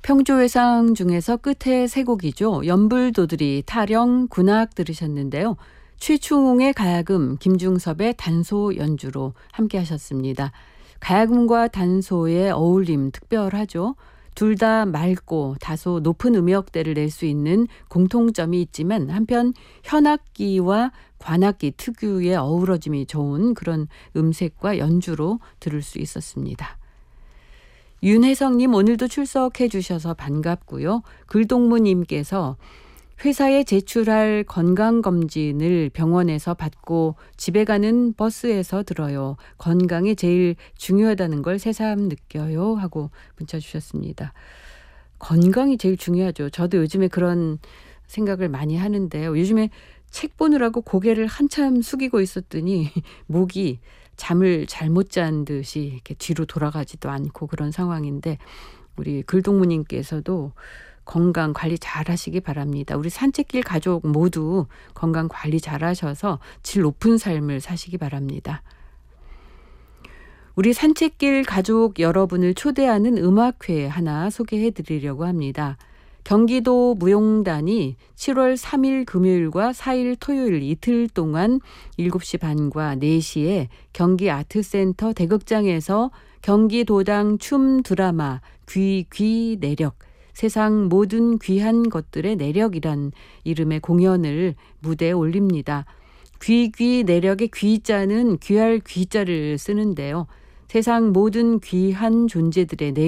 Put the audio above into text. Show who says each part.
Speaker 1: 평조회상 중에서 끝에 세 곡이죠. 연불도들이, 타령, 군악 들으셨는데요. 최충웅의 가야금, 김중섭의 단소 연주로 함께 하셨습니다. 가야금과 단소의 어울림 특별하죠. 둘 다 맑고 다소 높은 음역대를 낼 수 있는 공통점이 있지만 한편 현악기와 관악기 특유의 어우러짐이 좋은 그런 음색과 연주로 들을 수 있었습니다. 윤혜성님 오늘도 출석해 주셔서 반갑고요. 글동무님께서 회사에 제출할 건강검진을 병원에서 받고 집에 가는 버스에서 들어요. 건강이 제일 중요하다는 걸 새삼 느껴요 하고 문자 주셨습니다. 건강이 제일 중요하죠. 저도 요즘에 그런 생각을 많이 하는데요. 요즘에 책 보느라고 고개를 한참 숙이고 있었더니 목이 잠을 잘못 잔 듯이 이렇게 뒤로 돌아가지도 않고 그런 상황인데 우리 글동무님께서도 건강 관리 잘 하시기 바랍니다. 우리 산책길 가족 모두 건강 관리 잘 하셔서 질 높은 삶을 사시기 바랍니다. 우리 산책길 가족 여러분을 초대하는 음악회 하나 소개해 드리려고 합니다. 경기도 무용단이 7월 3일 금요일과 4일 토요일 이틀 동안 7시 반과 4시에 경기 아트센터 대극장에서 경기도당 춤 드라마 귀 내력 세상 모든 귀한 것들의 내력이란 이름의 공연을 무대에 올립니다. 귀 내력의 귀자는 귀할 귀자를 쓰는데요. 세상 모든 귀한 존재들의